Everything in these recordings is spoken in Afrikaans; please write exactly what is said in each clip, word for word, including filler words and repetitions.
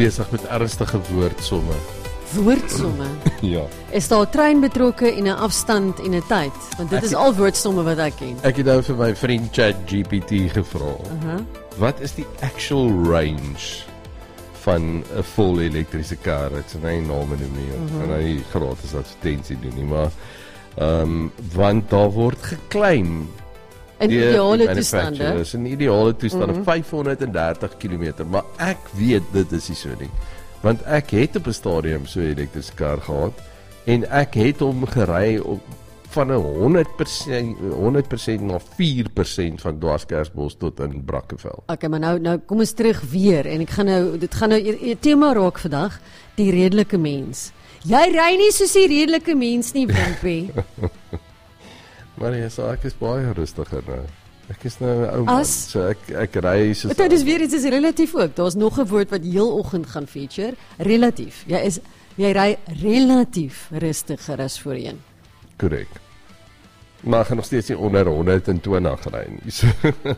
besig met ernstige woordsomme. Woordsomme? Ja. Is daar 'n trein betrokke en 'n afstand en 'n tyd? Want dit Ek is het- al woordsomme wat ek ken. Ek het nou vir my vriend ChatGPT gevra. Uh-huh. Wat is die actual range van 'n vol elektriese kar? Ek sê nie name noem nie. Uh-huh. En hy gratis advertensie doen nie, maar ehm um, want daar word geclaim In deur die ideale manufacturers, toestande. in ideale toestande Mhm. vyfhonderddertig kilometer, maar ek weet dit is nie so nie. Want ek het op 'n stadium so 'n elektriese kar gehad en ek het hom gery op van 'n honderd persent honderd persent na vier persent van Dwarskersbos tot in Brackenfell. Okay, maar nou nou kom ons terug weer en ek gaan nou dit gaan nou 'n tema raak vandag, die redelike mens. Jy ry nie soos die redelike mens nie, Wimpie. Maar ja, so ek is baie rustiger nou. Ek is nou 'n ou man, As- so ek ek ry soos Dit is weer iets is relatief ook. Daar's nog 'n woord wat heel oggend gaan feature, relatief. Jy is jy ry relatief rustiger as voorheen. korrek. Maar ek gaan nog steeds nie onder honderdtwintig ry nie. So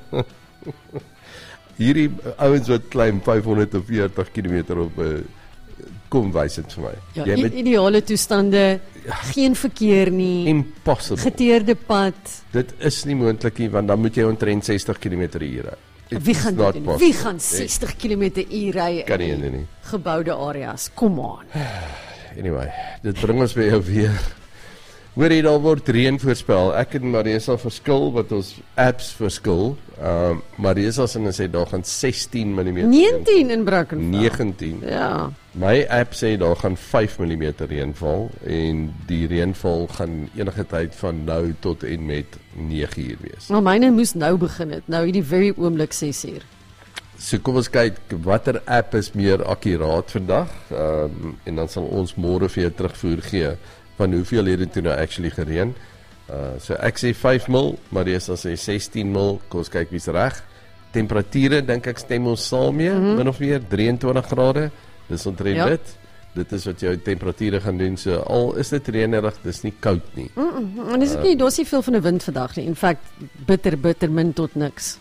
hierdie ouens wat klim vyfhonderdveertig kilometer op 'n uh, kom wys dit vir my. Ja, Jy i- moet ideale toestande, geen verkeer nie, impossible. geteerde pad. Dit is nie moontlik nie want dan moet jy omtrent sestig kilometer per uur ry. It Wie is gaan not dit doen? possible. Wie gaan sestig kilometer per uur ry Kan nie in nie, nie. geboude areas? Kom aan. Anyway, dit bring ons by jou weer. Hoor jy, daar word reën voorspel. Ek en Marisa verskil wat ons apps verskil. Ehm uh, Marisa se sê daar gaan sestien millimeter. negentien in Brackenfell. negentien. Ja. My app sê daar gaan vyf millimeter reën val en die reënval gaan enige tyd van nou tot en met nege uur wees. Maar myne moes nou begin het. Nou hierdie very oomblik ses uur. So kom ons kyk watter app is meer akkuraat vandag. Ehm um, en dan sal ons môre vir jou terugvoer gee van hoeveel het dit toe nou actually gereën. Uh so ek sê vyf mil, Marisa sê sestien mil. Kom ons kyk wie's reg. Temperature dink ek stem ons saam mee, mm-hmm. min of meer drieëntwintig grade. Dis omtrent Ja. dit. Dit is wat jou temperature gaan doen. So al is dit reënerig, dis nie koud nie. Mm -mm. En dis ook nie, daar's nie veel van 'n wind vandag nie. In fact, bitter bitter min tot niks.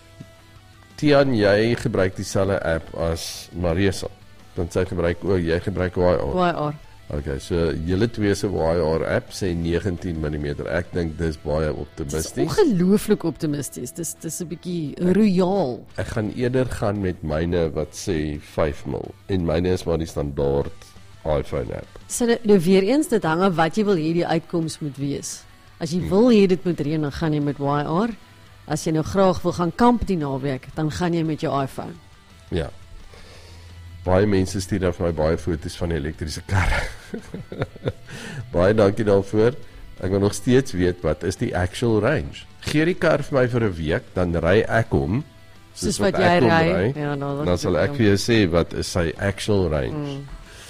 Tian, jy gebruik dieselfde app as Marisa. Dan sy gebruik ook, jy gebruik Y R. Y R. Okay, so julle twee se Y R app sê negentien millimeter. Ek dink dis baie Dis optimisties. ongelooflik optimisties. Dis dis 'n bietjie royaal. Ek gaan eerder gaan met myne wat sê vyf mil en myne is maar die standaard iPhone app. So dit- nou weer eens, dit hang af wat jy wil hê die uitkoms moet wees. As jy wil hê dit moet reën, dan gaan jy met Y R. As jy nou graag wil gaan kamp die naweek, dan gaan jy met jou iPhone. Ja. Baie mense stuur dan vir my baie foto's van die elektriese karre. Baie dankie daarvoor. Ek wil nog steeds weet wat is die actual range. Gee die kar vir my vir 'n week, dan ry ek hom Soos wat ek jy hom ry. Ja, nou, dan sal ek vir jou sê wat is sy actual range. Mm.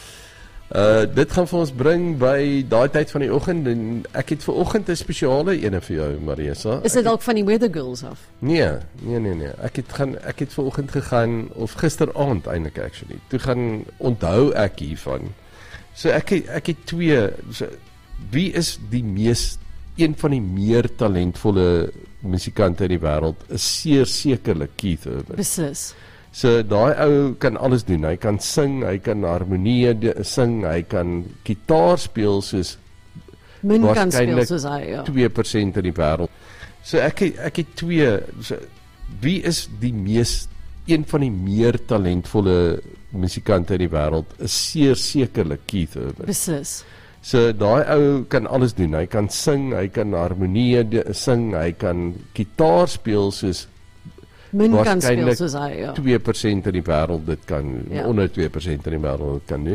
Uh dit gaan vir ons bring by daai tyd van die oggend en ek het vir oggend 'n spesiale ene vir jou, Marisa. Is dit dalk van die Weather Girls af? Nee, nee nee nee. Ek het gaan ek het ver oggend gegaan of gisteraand eintlik actually. Toe gaan onthou ek hiervan. So ek het, ek het twee so, wie is die mees een van die meer talentvolle musikante in die wêreld is seer sekerlik Keith Urban. Beslis. So daai ou kan alles doen. Hy kan sing, hy kan harmonie de- sing, hy kan gitaar speel soos Min kan speel waarskynlik soos hy, ja. twee persent in die wêreld. So ek het, ek het twee so, wie is die mees een van die meer talentvolle musikante in die wêreld is seer sekerlik Keith Urban. Beslis. So daai ou kan alles doen. Hy kan sing, hy kan harmonie de- sing, hy kan gitaar speel soos Min kan speel waarskynlik soos hy, ja. twee persent in die wêreld dit kan Ja. onder twee persent in die wêreld dit kan doen.